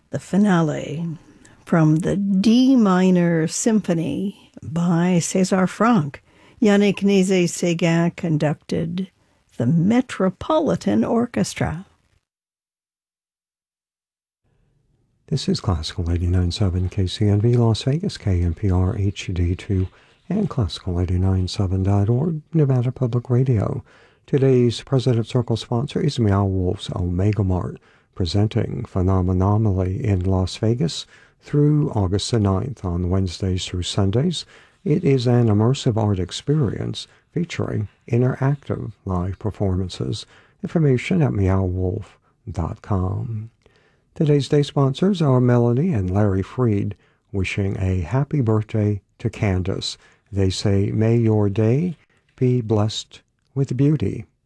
the finale from the D minor symphony by César Franck. Yannick Nézet-Séguin conducted the Metropolitan Orchestra. This is Classical 89.7 KCNV Las Vegas, KNPR HD2, and Classical897.org, Nevada Public Radio. Today's President Circle sponsor is Meow Wolf's Omega Mart, presenting Phenomenomally in Las Vegas through August the 9th on Wednesdays through Sundays. It is an immersive art experience featuring interactive live performances. Information at meowwolf.com. Today's day sponsors are Melanie and Larry Freed, wishing a happy birthday to Candace. They say, may your day be blessed with beauty.